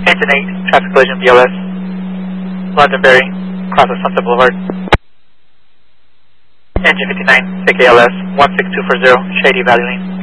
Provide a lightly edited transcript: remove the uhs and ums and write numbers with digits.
Engine 8, traffic collision BLS, Londonderry, cross of Sunset Boulevard. Engine 59, take ALS, 16240, Shady Valley Lane.